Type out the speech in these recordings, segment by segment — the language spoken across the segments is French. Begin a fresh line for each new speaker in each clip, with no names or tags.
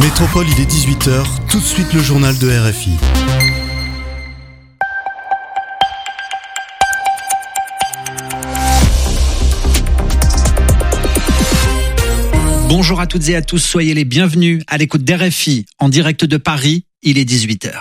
Métropole, il est 18h, tout de suite le journal de RFI.
Bonjour à toutes et à tous, soyez les bienvenus à l'écoute d'RFI. En direct de Paris, il est 18h.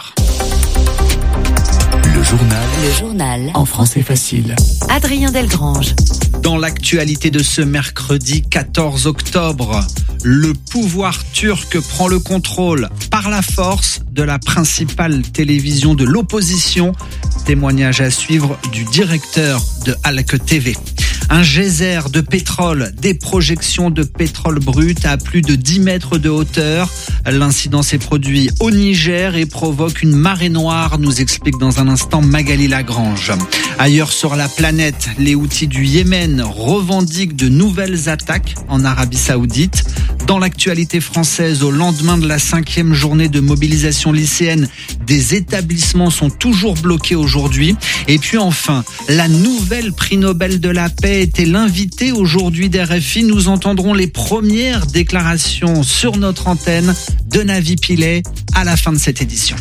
Le
journal
en français facile.
Adrien Delgrange.
Dans l'actualité de ce mercredi 14 octobre, le pouvoir turc prend le contrôle par la force de la principale télévision de l'opposition. Témoignage à suivre du directeur de Halk TV. Un geyser de pétrole, des projections de pétrole brut à plus de 10 mètres de hauteur. L'incident s'est produit au Niger et provoque une marée noire, nous explique dans un instant Magali Lagrange. Ailleurs sur la planète, les Houthis du Yémen revendiquent de nouvelles attaques en Arabie Saoudite. Dans l'actualité française, au lendemain de la 5e journée de mobilisation lycéenne, des établissements sont toujours bloqués aujourd'hui. Et puis enfin, la nouvelle prix Nobel de la paix était l'invité aujourd'hui d'RFI. Nous entendrons les premières déclarations sur notre antenne de Navi Pillay à la fin de cette édition.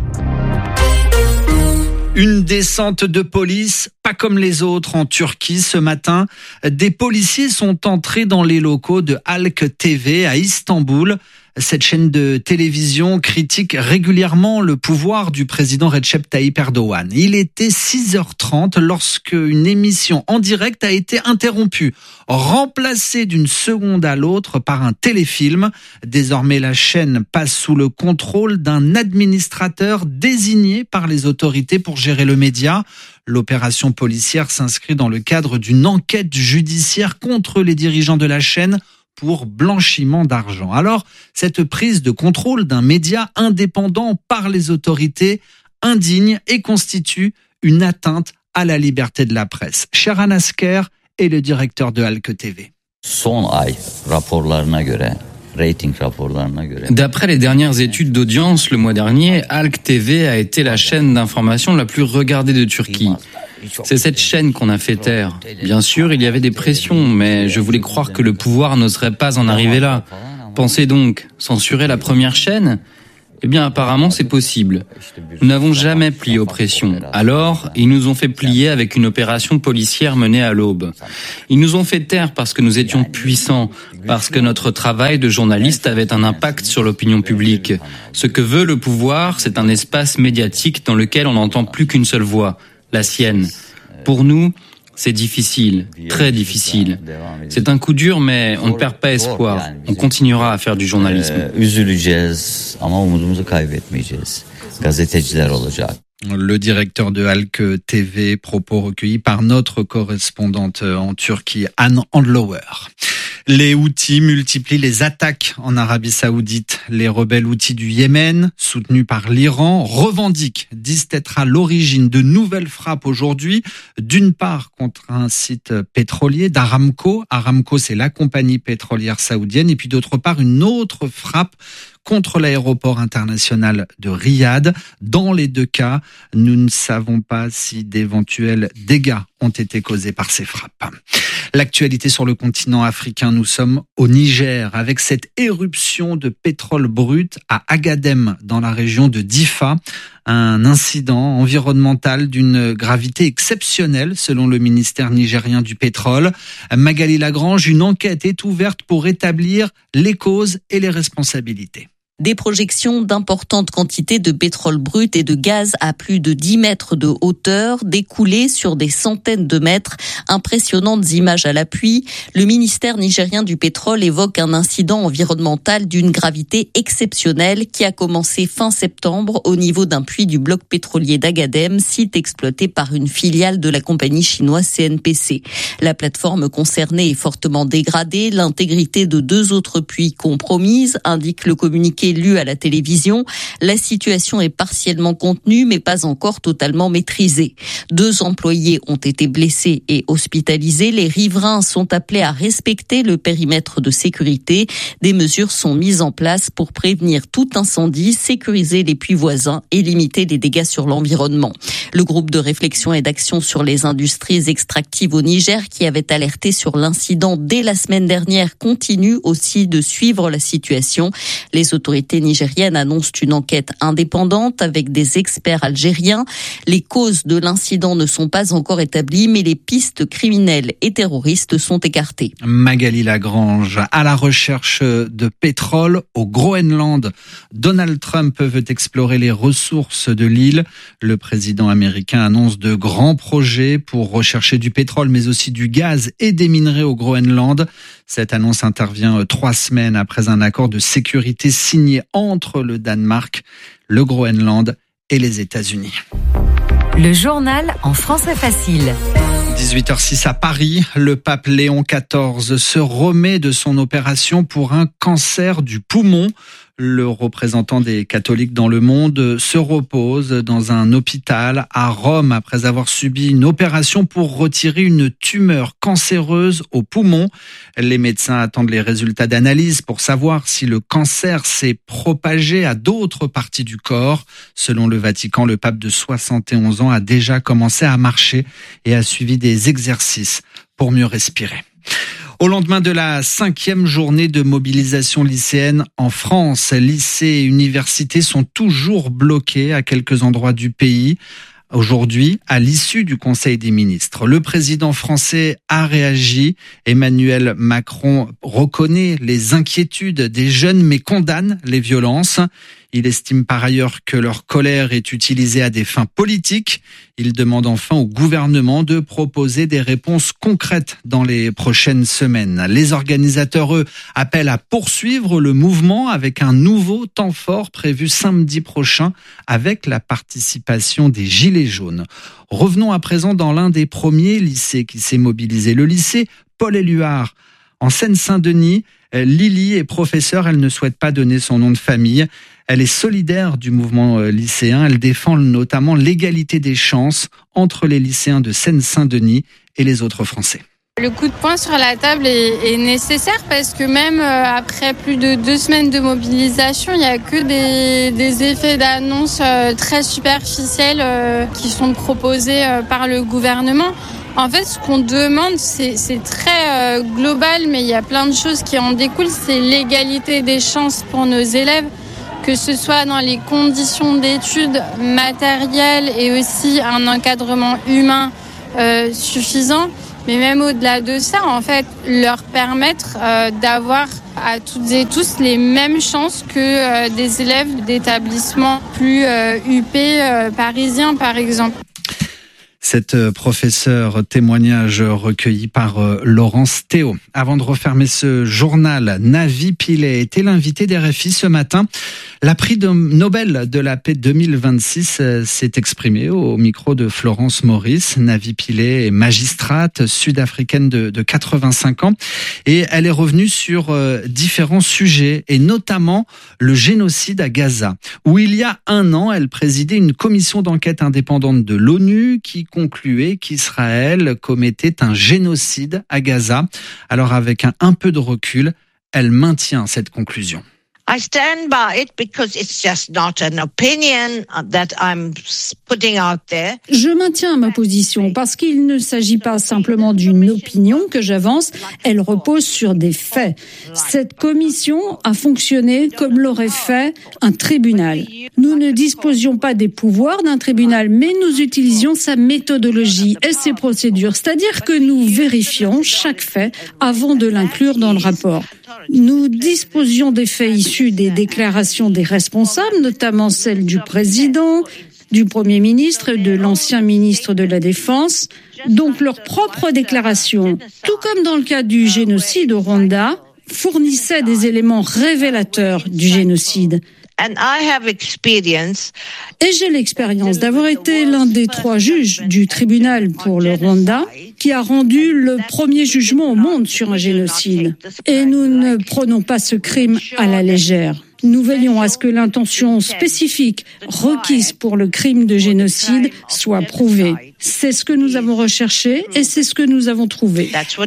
Une descente de police, pas comme les autres en Turquie ce matin. Des policiers sont entrés dans les locaux de Halk TV à Istanbul. Cette chaîne de télévision critique régulièrement le pouvoir du président Recep Tayyip Erdogan. Il était 6h30 lorsque une émission en direct a été interrompue, remplacée d'une seconde à l'autre par un téléfilm. Désormais, la chaîne passe sous le contrôle d'un administrateur désigné par les autorités pour gérer le média. L'opération policière s'inscrit dans le cadre d'une enquête judiciaire contre les dirigeants de la chaîne pour blanchiment d'argent. Alors, cette prise de contrôle d'un média indépendant par les autorités indigne et constitue une atteinte à la liberté de la presse. Sheran Asker est le directeur de Halk TV.
D'après les dernières études d'audience, le mois dernier, Halk TV a été la chaîne d'information la plus regardée de Turquie. C'est cette chaîne qu'on a fait taire. Bien sûr, il y avait des pressions, mais je voulais croire que le pouvoir n'oserait pas en arriver là. Pensez donc, censurer la première chaîne ? Eh bien, apparemment, c'est possible. Nous n'avons jamais plié aux pressions. Alors, ils nous ont fait plier avec une opération policière menée à l'aube. Ils nous ont fait taire parce que nous étions puissants, parce que notre travail de journaliste avait un impact sur l'opinion publique. Ce que veut le pouvoir, c'est un espace médiatique dans lequel on n'entend plus qu'une seule voix, la sienne. Pour nous, c'est difficile, très difficile. C'est un coup dur, mais on ne perd pas espoir. On continuera à faire du journalisme.
Le directeur de Halk TV, propos recueillis par notre correspondante en Turquie, Anne Andlauer. Les Houthis multiplient les attaques en Arabie Saoudite. Les rebelles Houthis du Yémen, soutenus par l'Iran, revendiquent, disent être à l'origine de nouvelles frappes aujourd'hui. D'une part, contre un site pétrolier d'Aramco. Aramco, c'est la compagnie pétrolière saoudienne. Et puis d'autre part, une autre frappe contre l'aéroport international de Riyad. Dans les deux cas, nous ne savons pas si d'éventuels dégâts ont été causés par ces frappes. L'actualité sur le continent africain, nous sommes au Niger avec cette éruption de pétrole brut à Agadem dans la région de Difa. Un incident environnemental d'une gravité exceptionnelle selon le ministère nigérien du pétrole. Magali Lagrange, une enquête est ouverte pour établir les causes et les responsabilités.
Des projections d'importantes quantités de pétrole brut et de gaz à plus de 10 mètres de hauteur, découlées sur des centaines de mètres. Impressionnantes images à l'appui. Le ministère nigérien du pétrole évoque un incident environnemental d'une gravité exceptionnelle qui a commencé fin septembre au niveau d'un puits du bloc pétrolier d'Agadem, site exploité par une filiale de la compagnie chinoise CNPC. La plateforme concernée est fortement dégradée. L'intégrité de 2 autres puits compromise, indique le communiqué lu à la télévision. La situation est partiellement contenue, mais pas encore totalement maîtrisée. 2 employés ont été blessés et hospitalisés. Les riverains sont appelés à respecter le périmètre de sécurité. Des mesures sont mises en place pour prévenir tout incendie, sécuriser les puits voisins et limiter les dégâts sur l'environnement. Le groupe de réflexion et d'action sur les industries extractives au Niger, qui avait alerté sur l'incident dès la semaine dernière, continue aussi de suivre la situation. Les autorités autorités nigériennes annoncent une enquête indépendante avec des experts algériens. Les causes de l'incident ne sont pas encore établies, mais les pistes criminelles et terroristes sont écartées.
Magali Lagrange, à la recherche de pétrole au Groenland. Donald Trump veut explorer les ressources de l'île. Le président américain annonce de grands projets pour rechercher du pétrole, mais aussi du gaz et des minerais au Groenland. Cette annonce intervient 3 semaines après un accord de sécurité signé entre le Danemark, le Groenland et les États-Unis.
Le journal en français facile.
18h06 à Paris, le pape Léon XIV se remet de son opération pour un cancer du poumon. Le représentant des catholiques dans le monde se repose dans un hôpital à Rome après avoir subi une opération pour retirer une tumeur cancéreuse au poumon. Les médecins attendent les résultats d'analyse pour savoir si le cancer s'est propagé à d'autres parties du corps. Selon le Vatican, le pape de 71 ans a déjà commencé à marcher et a suivi des exercices pour mieux respirer. Au lendemain de la 5e journée de mobilisation lycéenne en France, lycées et universités sont toujours bloqués à quelques endroits du pays. Aujourd'hui, à l'issue du Conseil des ministres, le président français a réagi. Emmanuel Macron reconnaît les inquiétudes des jeunes mais condamne les violences. Il estime par ailleurs que leur colère est utilisée à des fins politiques. Il demande enfin au gouvernement de proposer des réponses concrètes dans les prochaines semaines. Les organisateurs, eux, appellent à poursuivre le mouvement avec un nouveau temps fort prévu samedi prochain avec la participation des Gilets jaunes. Revenons à présent dans l'un des premiers lycées qui s'est mobilisé, le lycée Paul-Éluard. En Seine-Saint-Denis, Lily est professeure, elle ne souhaite pas donner son nom de famille. Elle est solidaire du mouvement lycéen, elle défend notamment l'égalité des chances entre les lycéens de Seine-Saint-Denis et les autres Français.
Le coup de poing sur la table est nécessaire parce que même après plus de 2 semaines de mobilisation, il n'y a que des effets d'annonce très superficiels qui sont proposés par le gouvernement. En fait, ce qu'on demande, c'est très global, mais il y a plein de choses qui en découlent. C'est l'égalité des chances pour nos élèves, que ce soit dans les conditions d'études matérielles et aussi un encadrement humain suffisant. Mais même au-delà de ça, en fait, leur permettre d'avoir à toutes et tous les mêmes chances que des élèves d'établissements plus huppés parisiens, par exemple.
Cette professeure, témoignage recueilli par Laurence Théo. Avant de refermer ce journal, Navi Pillay était l'invité d'RFI ce matin. La prix Nobel de la paix 2026 s'est exprimée au micro de Florence Maurice. Navi Pillay est magistrate sud-africaine de 85 ans et elle est revenue sur différents sujets et notamment le génocide à Gaza, où il y a 1 an, elle présidait une commission d'enquête indépendante de l'ONU qui concluait qu'Israël commettait un génocide à Gaza. Alors avec un peu de recul, elle maintient cette conclusion.
I stand by it because it's just not an opinion that I'm putting out there.
Je maintiens ma position parce qu'il ne s'agit pas simplement d'une opinion que j'avance, elle repose sur des faits. Cette commission a fonctionné comme l'aurait fait un tribunal. Nous ne disposions pas des pouvoirs d'un tribunal, mais nous utilisions sa méthodologie et ses procédures, c'est-à-dire que nous vérifions chaque fait avant de l'inclure dans le rapport. Nous disposions des faits issus des déclarations des responsables, notamment celles du président, du Premier ministre et de l'ancien ministre de la Défense. Donc leurs propres déclarations, tout comme dans le cas du génocide au Rwanda, fournissaient des éléments révélateurs du génocide. Et j'ai l'expérience d'avoir été l'un des 3 juges du tribunal pour le Rwanda qui a rendu le premier jugement au monde sur un génocide. Et nous ne prenons pas ce crime à la légère. Nous veillons à ce que l'intention spécifique requise pour le crime de génocide soit prouvée. C'est ce que nous avons recherché et c'est ce que nous avons trouvé.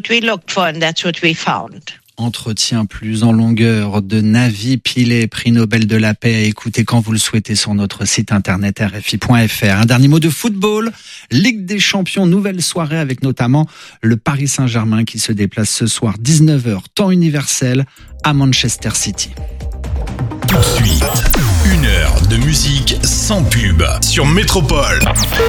Entretien plus en longueur de Navi Pillay, prix Nobel de la paix, à écouter quand vous le souhaitez sur notre site internet rfi.fr. Un dernier mot de football, Ligue des Champions, nouvelle soirée avec notamment le Paris Saint-Germain qui se déplace ce soir 19h, temps universel, à Manchester City.
Tout de suite, heures de musique sans pub sur Métropole.